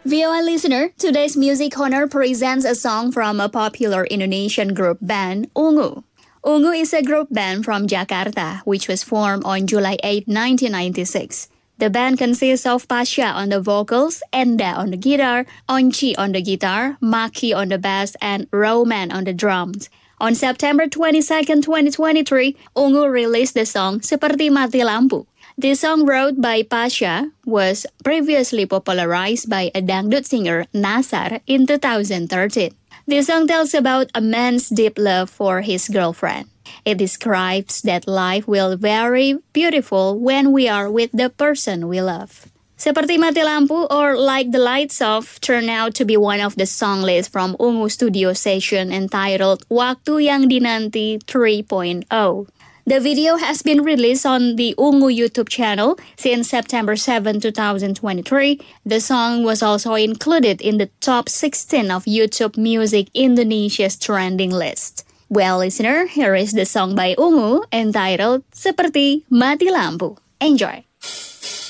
VOA listener, today's Music Corner presents a song from a popular Indonesian group band, Ungu. Ungu is a group band from Jakarta, which was formed on July 8, 1996. The band consists of Pasha on the vocals, Enda on the guitar, Onchi on the guitar, Maki on the bass, and Roman on the drums. On September 22, 2023, Ungu released the song Seperti Mati Lampu. This song, wrote by Pasha, was previously popularized by a dangdut singer, Nasar, in 2013. This song tells about a man's deep love for his girlfriend. It describes that life will be very beautiful when we are with the person we love. Seperti Mati Lampu or Like the Lights Off turned out to be one of the song lists from Ungu studio session entitled Waktu Yang Dinanti 3.0. The video has been released on the Ungu YouTube channel since September 7, 2023. The song was also included in the top 16 of YouTube Music Indonesia's trending list. Well, listener, here is the song by Ungu entitled Seperti Mati Lampu. Enjoy!